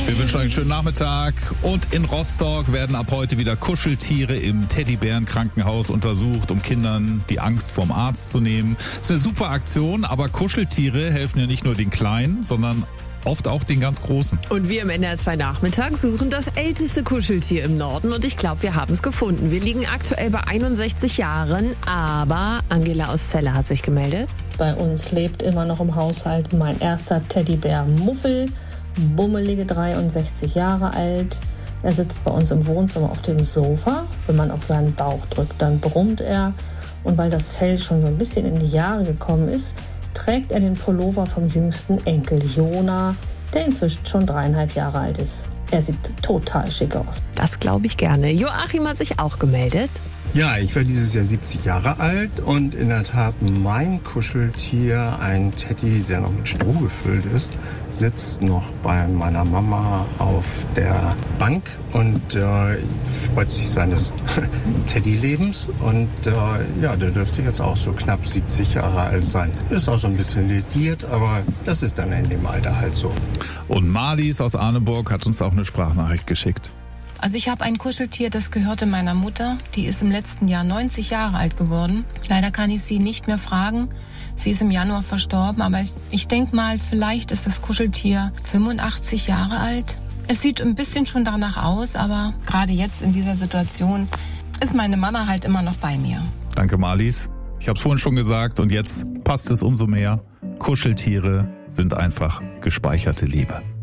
Wir wünschen euch einen schönen Nachmittag. Und in Rostock werden ab heute wieder Kuscheltiere im Teddybärenkrankenhaus untersucht, um Kindern die Angst vorm Arzt zu nehmen. Das ist eine super Aktion, aber Kuscheltiere helfen ja nicht nur den Kleinen, sondern oft auch den ganz Großen. Und wir im NDR 2 Nachmittag suchen das älteste Kuscheltier im Norden und ich glaube, wir haben es gefunden. Wir liegen aktuell bei 61 Jahren, aber Angela aus Celle hat sich gemeldet. Bei uns lebt immer noch im Haushalt mein erster Teddybär Muffel, bummelige 63 Jahre alt. Er sitzt bei uns im Wohnzimmer auf dem Sofa. Wenn man auf seinen Bauch drückt, dann brummt er. Und weil das Fell schon so ein bisschen in die Jahre gekommen ist, trägt er den Pullover vom jüngsten Enkel Jona, der inzwischen schon 3,5 Jahre alt ist. Er sieht total schick aus. Das glaube ich gerne. Joachim hat sich auch gemeldet. Ja, ich werde dieses Jahr 70 Jahre alt und in der Tat mein Kuscheltier, ein Teddy, der noch mit Stroh gefüllt ist, sitzt noch bei meiner Mama auf der Bank und freut sich seines Teddy-Lebens und der dürfte jetzt auch so knapp 70 Jahre alt sein. Ist auch so ein bisschen lediert, aber das ist dann in dem Alter halt so. Und Marlies aus Arneburg hat uns auch eine Sprachnachricht geschickt. Also ich habe ein Kuscheltier, das gehörte meiner Mutter. Die ist im letzten Jahr 90 Jahre alt geworden. Leider kann ich sie nicht mehr fragen. Sie ist im Januar verstorben, aber ich denke mal, vielleicht ist das Kuscheltier 85 Jahre alt. Es sieht ein bisschen schon danach aus, aber gerade jetzt in dieser Situation ist meine Mama halt immer noch bei mir. Danke, Marlies. Ich habe es vorhin schon gesagt und jetzt passt es umso mehr. Kuscheltiere sind einfach gespeicherte Liebe.